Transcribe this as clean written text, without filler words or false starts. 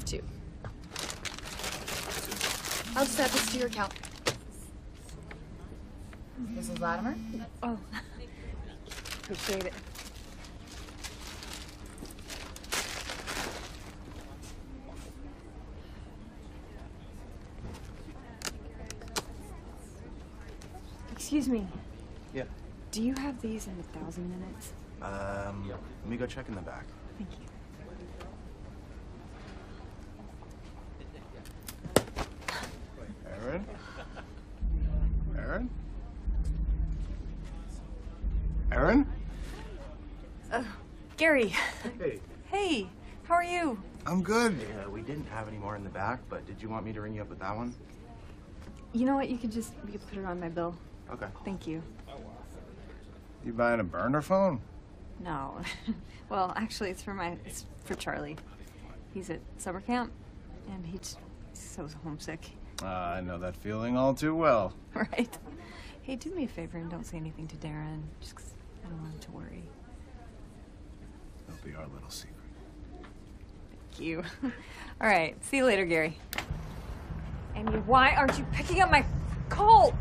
too. I'll just add this to your account. Mrs. Latimer? Oh, appreciate it. Excuse me. Yeah. Do you have these in 1,000 minutes? Let me go check in the back. Thank you. Aaron? Aaron? Aaron? Gary. Hey. Hey, how are you? I'm good. Yeah, we didn't have any more in the back, but did you want me to ring you up with that one? You know what? You could put it on my bill. Okay. Thank you. You buying a burner phone? No. Well, actually, it's for Charlie. He's at summer camp, and he's so homesick. I know that feeling all too well. Right? Hey, do me a favor and don't say anything to Darren, just 'cause I don't want him to worry. It'll be our little secret. Thank you. All right. See you later, Gary. Amy, why aren't you picking up my call?